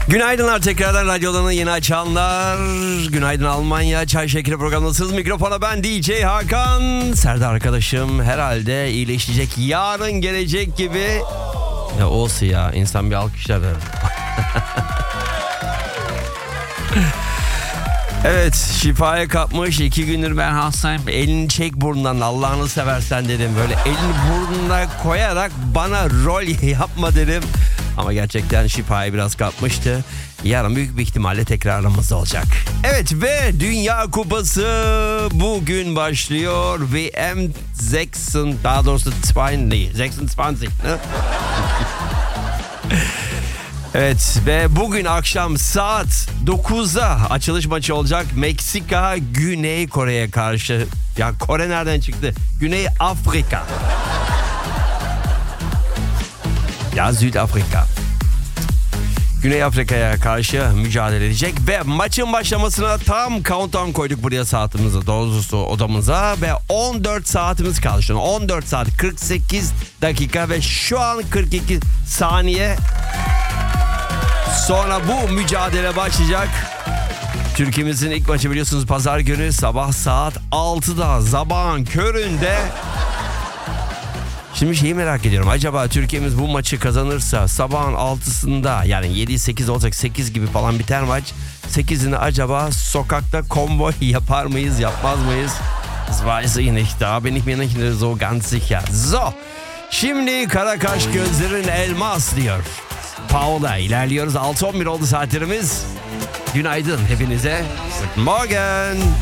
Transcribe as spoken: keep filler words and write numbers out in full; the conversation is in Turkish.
Günaydınlar tekrardan radyolarını yeni açanlar. Günaydın Almanya. Çay Şekeri programındasınız. Mikrofona ben D J Hakan. Serdar arkadaşım herhalde iyileşecek. Yarın gelecek gibi. Ya olsun ya. İnsan bir alkışlar verir. Evet, şifaya kapmış. iki gündür ben hastayım. Elini çek burnundan, Allah'ını seversen dedim. Böyle elini burnuna koyarak bana rol yapma dedim. Ama gerçekten şifayı biraz kapmıştı. Yarın büyük bir ihtimalle tekrar aramızda olacak. Evet ve Dünya Kupası bugün başlıyor. V M seksen, daha doğrusu yirmi, seksen yirmi. Evet ve bugün akşam saat dokuzda açılış maçı olacak. Meksika Güney Kore'ye karşı. Ya Kore nereden çıktı? Güney Afrika. Ya Südafrika. Güney Afrika'ya karşı mücadele edecek ve maçın başlamasına tam countdown koyduk buraya saatimize, doğrusu odamıza ve on dört saatimiz kaldı şu an. on dört saat kırk sekiz dakika ve şu an kırk iki saniye sonra bu mücadele başlayacak. Türkiye'mizin ilk maçı biliyorsunuz pazar günü sabah saat altıda sabahın köründe. Şimdi şeyi merak ediyorum. Acaba Türkiye'miz bu maçı kazanırsa sabahın altısında, yani yedi sekiz olacak, sekiz gibi falan biter maç. sekizini acaba sokakta konvoy yapar mıyız, yapmaz mıyız? Das weiß ich nicht. Da bin ich mir nicht so ganz sicher. So. Şimdi kara kaş gözlerin elmas diyor. Paola ilerliyoruz. altı on bir oldu saatlerimiz. Günaydın hepinize. Guten Morgen.